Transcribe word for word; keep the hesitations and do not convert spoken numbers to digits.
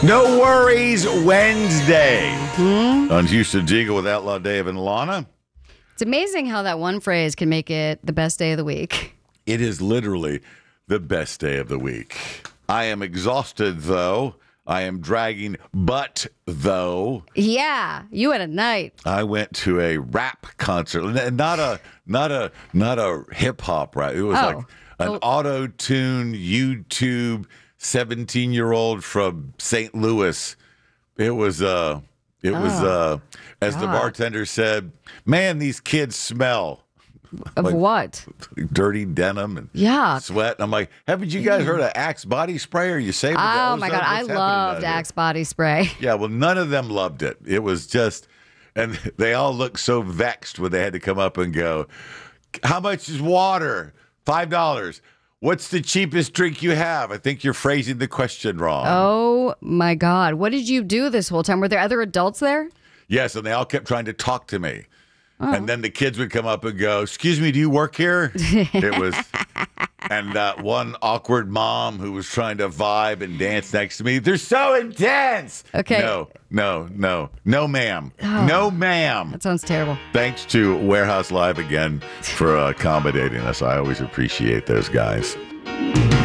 No Worries Wednesday Hmm? on Houston's Eagle with Outlaw Dave and Lana. It's amazing how that one phrase can make it the best day of the week. It is literally the best day of the week. I am exhausted, though. I am dragging butt, though. Yeah, you had a night. I went to a rap concert, N- not a not a not a hip hop rap. It was Oh. like an Oh. auto-tune YouTube seventeen-year-old from Saint Louis. It was uh it was uh as the God. bartender said, "Man, these kids smell Of Like- what? dirty denim and Yuck. sweat." And I'm like, "Haven't you guys heard of Axe body spray? Are you saving the Oh ozone? my God, I What's happening loved out here?" Axe body spray. Yeah, well, none of them loved it. It was just, and they all looked so vexed when they had to come up and go, "How much is water? Five dollars. What's the cheapest drink you have?" I think you're phrasing the question wrong. Oh my God, what did you do this whole time? Were there other adults there? Yes, and they all kept trying to talk to me. Oh. And then the kids would come up and go, "Excuse me, do you work here?" It was, and that one awkward mom who was trying to vibe and dance next to me. They're so intense. Okay. No, no, no, no, ma'am. No, ma'am. That sounds terrible. Thanks to Warehouse Live again for uh, accommodating us. I always appreciate those guys.